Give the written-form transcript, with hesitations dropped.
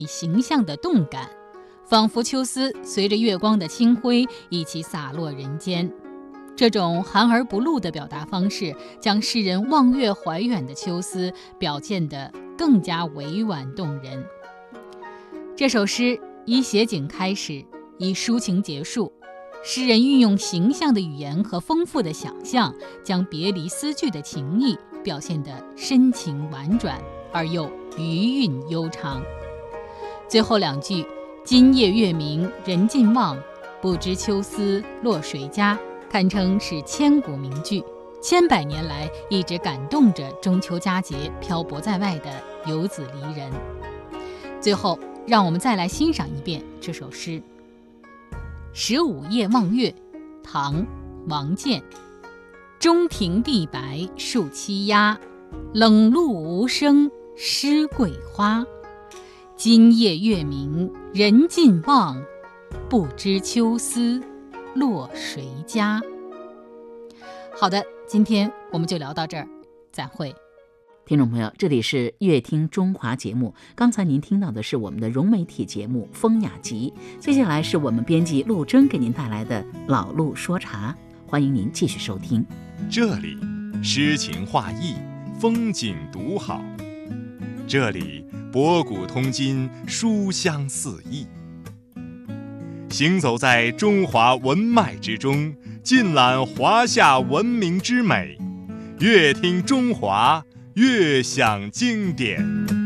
形象的动感，仿佛秋丝随着月光的清辉一起洒落人间。这种含而不露的表达方式，将诗人望月怀远的秋思表现得更加委婉动人。这首诗以写景开始，以抒情结束。诗人运用形象的语言和丰富的想象，将别离思句的情意表现得深情婉转，而又余韵悠长。最后两句今夜月明人尽望，不知秋思落谁家，堪称是千古名句，千百年来一直感动着中秋佳节漂泊在外的游子离人。最后让我们再来欣赏一遍这首诗。15夜望月，唐·王建。中庭地白树栖鸦，冷露无声湿桂花。今夜月明人尽望，不知秋思落谁家。好的，今天我们就聊到这儿，再会。 听众朋友，这里是乐听中华节目，刚才您听到的是我们的融媒体节目《风雅集》，接下来是我们编辑陆征给您带来的老陆说茶，欢迎您继续收听。 这里诗情画意，风景独好，这里博古通今，书香四溢。行走在中华文脉之中，尽览华夏文明之美，乐听中华，悦享经典。